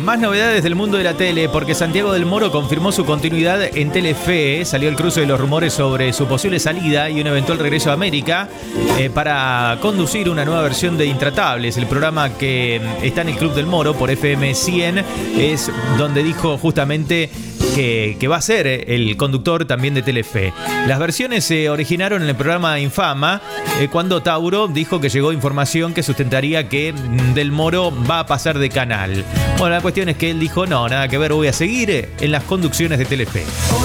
Más novedades del mundo de la tele, porque Santiago del Moro confirmó su continuidad en Telefe. Salió el cruce de los rumores sobre su posible salida y un eventual regreso a América para conducir una nueva versión de Intratables, el programa que está en el Club del Moro por FM 100, es donde dijo justamente que va a ser el conductor también de Telefe. Las versiones se originaron en el programa Infama, cuando Tauro dijo que llegó información que sustentaría que Del Moro va a pasar de canal. Bueno, la cuestión es que él dijo, no, nada que ver, voy a seguir en las conducciones de Telefe.